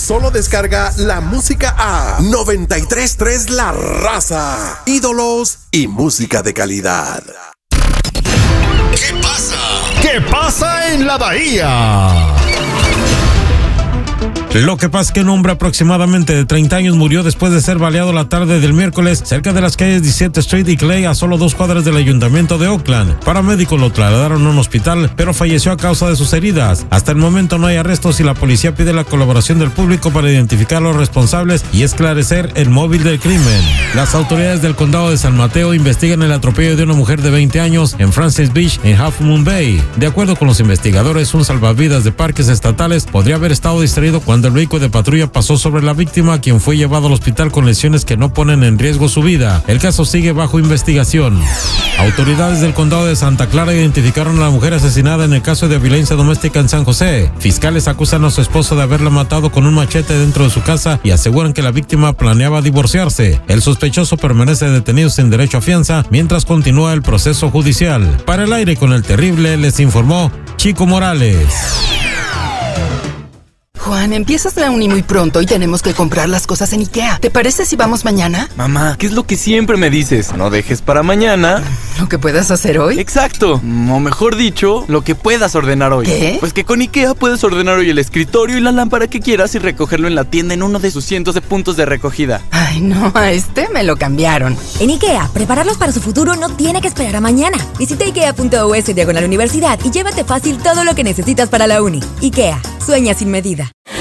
Solo descarga la música a 93.3 La Raza. Ídolos y música de calidad. ¿Qué pasa? ¿Qué pasa en la Bahía? Lo que pasa es que un hombre aproximadamente de 30 años murió después de ser baleado la tarde del miércoles cerca de las calles 17 Street y Clay, a solo 2 cuadras del ayuntamiento de Oakland. Paramédicos lo trasladaron a un hospital, pero falleció a causa de sus heridas. Hasta el momento no hay arrestos y la policía pide la colaboración del público para identificar a los responsables y esclarecer el móvil del crimen. Las autoridades del condado de San Mateo investigan el atropello de una mujer de 20 años en Francis Beach, en Half Moon Bay. De acuerdo con los investigadores, un salvavidas de parques estatales podría haber estado distraído cuando el vehículo de patrulla pasó sobre la víctima, quien fue llevado al hospital con lesiones que no ponen en riesgo su vida. El caso sigue bajo investigación. Autoridades del condado de Santa Clara identificaron a la mujer asesinada en el caso de violencia doméstica en San José. Fiscales acusan a su esposo de haberla matado con un machete dentro de su casa y aseguran que la víctima planeaba divorciarse. El sospechoso permanece detenido sin derecho a fianza mientras continúa el proceso judicial. Para el aire con el terrible, les informó Chico Morales. Juan, empiezas la uni muy pronto y tenemos que comprar las cosas en IKEA. ¿Te parece si vamos mañana? Mamá, ¿qué es lo que siempre me dices? No dejes para mañana ¿lo que puedas hacer hoy? Exacto, o mejor dicho, lo que puedas ordenar hoy. ¿Qué? Pues que con IKEA puedes ordenar hoy el escritorio y la lámpara que quieras y recogerlo en la tienda en uno de sus cientos de puntos de recogida. Ay, no, a este me lo cambiaron. En IKEA, prepararlos para su futuro no tiene que esperar a mañana. Visita ikea.us/universidad y llévate fácil todo lo que necesitas para la uni. IKEA, sueña sin medida.